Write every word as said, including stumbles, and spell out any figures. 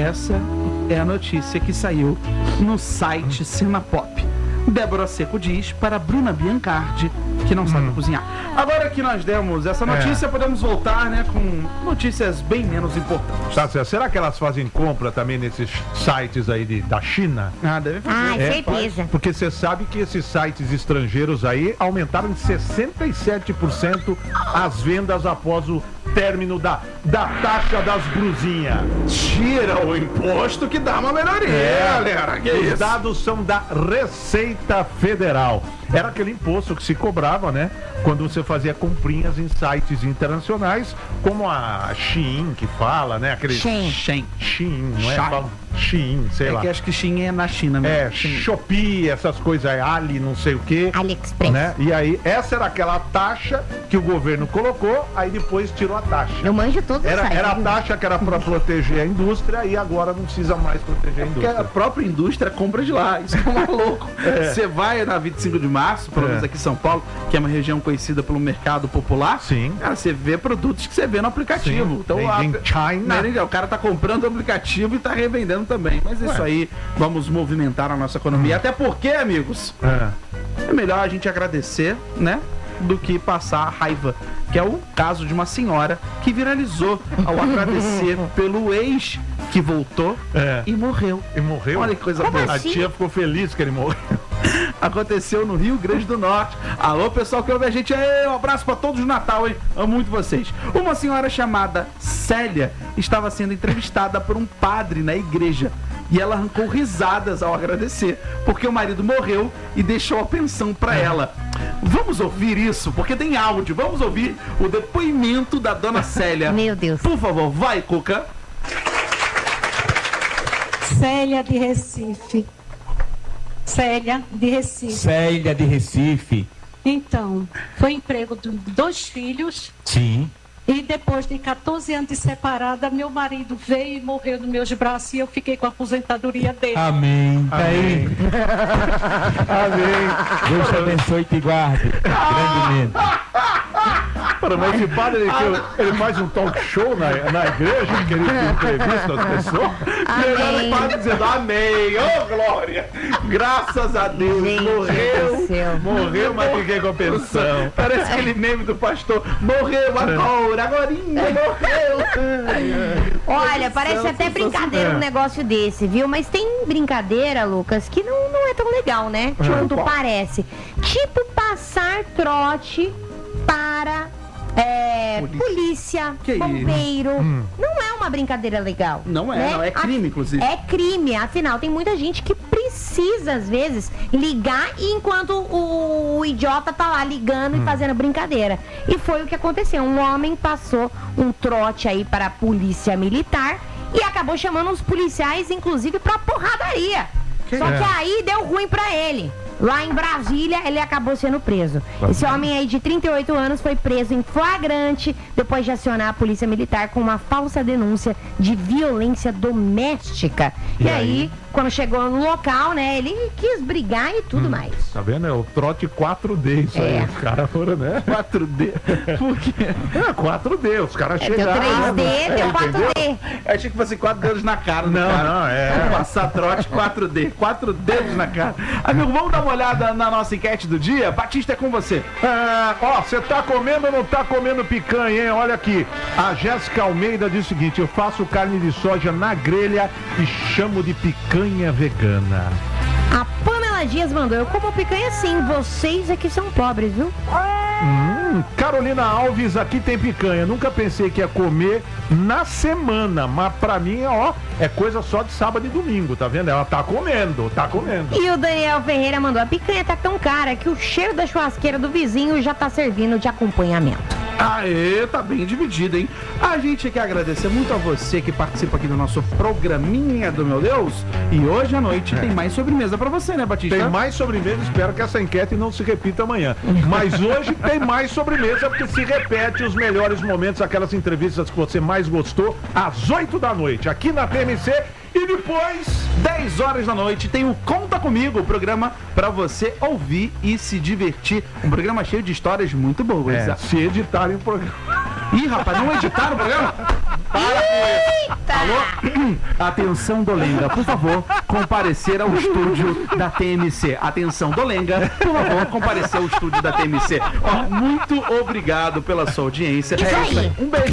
essa é a notícia que saiu no site Cena Pop. Débora Seco diz para Bruna Biancardi que não sabe hum. cozinhar. Agora que nós demos essa notícia, é. podemos voltar, né, com notícias bem menos importantes. Tá certo. Será que elas fazem compra também nesses sites aí de, da China? Ah, deve fazer. Ah, é, certeza. Porque você sabe que esses sites estrangeiros aí aumentaram em sessenta e sete por cento as vendas após o término da, da taxa das brusinhas. Tira o imposto que dá uma melhoria, é, galera. Que Os isso? dados são da Receita Federal. Era aquele imposto que se cobrava, né? Quando você fazia comprinhas em sites internacionais, como a Shein, que fala, né? Aquele Shein. Shein, Shein, não é? Shein. Fala Shein, sei é lá. que acho que Shein é na China mesmo. É, Shopee, essas coisas aí, Ali, não sei o quê. AliExpress. Né? E aí, essa era aquela taxa que o governo colocou, aí depois tirou a taxa. Eu manjo todos os Era, sites. era a taxa que era para proteger a indústria e agora não precisa mais proteger a Porque a indústria. própria indústria compra de lá. Isso é maluco. Você vai na vinte e cinco de março, pelo É. menos aqui em São Paulo, que é uma região conhecida pelo mercado popular. Sim. Cara, você vê produtos que você vê no aplicativo. Sim. Então, Made a, in China. Made in- o cara tá comprando o aplicativo e tá revendendo também. Mas isso Ué. aí, vamos movimentar a nossa economia. Até porque, amigos, É. é melhor a gente agradecer, né? Do que passar raiva. Que é o caso de uma senhora que viralizou ao agradecer pelo ex que voltou É. e morreu. E morreu? Olha que coisa Como boa. A assim? tia ficou feliz que ele morreu. Aconteceu no Rio Grande do Norte. Alô, pessoal que ouve a gente aí, um abraço pra todos no Natal, hein? Amo muito vocês. Uma senhora chamada Célia estava sendo entrevistada por um padre na igreja. E ela arrancou risadas ao agradecer, porque o marido morreu e deixou a pensão pra ela. Vamos ouvir isso, porque tem áudio. Vamos ouvir o depoimento da dona Célia. Meu Deus. Por favor, vai, Cuca. Célia de Recife. Célia de Recife. Célia de Recife. Então, foi emprego de dois filhos Sim. e depois de quatorze anos de separada, meu marido veio e morreu nos meus braços e eu fiquei com a aposentadoria dele. Amém. Tá aí. Amém. Deus te abençoe e te guarde. Grandemente. Para, mas esse padre, ele, que- ele faz um talk show na, na igreja, que ele entrevista as pessoas. Melhor o padre dizendo amém, ô glória, graças a Deus, Gente do morreu, céu. Morreu, mas fiquei com a pensão. parece aquele meme do pastor, morreu agora, agorinha, morreu. Olha, parece céu, até que brincadeira um negócio desse, viu? Mas tem brincadeira, Lucas, que não, não é tão legal, né? Quanto qual? parece. Tipo passar trote para é, Polícia. polícia, Que isso? bombeiro. Não é uma brincadeira legal. Não é, né? não, é crime, A- inclusive. É crime, afinal, tem muita gente que precisa, às vezes, ligar e enquanto o, o idiota tá lá ligando e fazendo brincadeira. E foi o que aconteceu. Um homem passou um trote aí para a polícia militar e acabou chamando os policiais, inclusive, pra porradaria. Só é? que aí deu ruim pra ele. Lá em Brasília, ele acabou sendo preso. Esse homem aí de trinta e oito anos foi preso em flagrante depois de acionar a polícia militar com uma falsa denúncia de violência doméstica. E, E aí, aí? quando chegou no local, né, ele quis brigar e tudo mais. Tá vendo? É o trote quatro D isso aí. É. Os caras foram, né? quatro D, por quê? É, quatro D, os caras É, tem o chegaram. três D, né? tem o É, quatro entendeu? D. Eu achei que fosse quatro dedos na cara do Não, cara. não, é. Vamos passar trote quatro D, quatro dedos na cara. Amigo, vamos dar uma olhada na nossa enquete do dia? Batista, é com você. Ah, ó, você tá comendo ou não tá comendo picanha, hein? Olha aqui. A Jéssica Almeida diz o seguinte: eu faço carne de soja na grelha e chamo de picanha vegana. A Pamela Dias mandou, eu como picanha sim, vocês é que são pobres, viu? Hum, Carolina Alves, aqui tem picanha. Nunca pensei que ia comer na semana, mas pra mim, ó, é coisa só de sábado e domingo, tá vendo? Ela tá comendo, tá comendo. E o Daniel Ferreira mandou, a picanha tá tão cara que o cheiro da churrasqueira do vizinho já tá servindo de acompanhamento. Aê, tá bem dividido, hein? A gente quer agradecer muito a você que participa aqui do nosso programinha do Meu Deus. E hoje à noite É. tem mais sobremesa pra você, né, Batista? Tem mais sobremesa, espero que essa enquete não se repita amanhã. Mas hoje tem mais sobremesa, porque se repete os melhores momentos, aquelas entrevistas que você mais gostou, às oito da noite, aqui na T M C. E depois, dez horas da noite, tem o Conta Comigo, o programa pra você ouvir e se divertir. Um programa cheio de histórias muito boas. é, se editarem o programa. Ih, rapaz, não editaram o programa? Para com isso. Alô? Atenção, Dolenga, por favor, comparecer ao estúdio da T M C. Atenção, Dolenga, por favor, comparecer ao estúdio da T M C. Ó, muito obrigado pela sua audiência. Isso aí. Um beijo.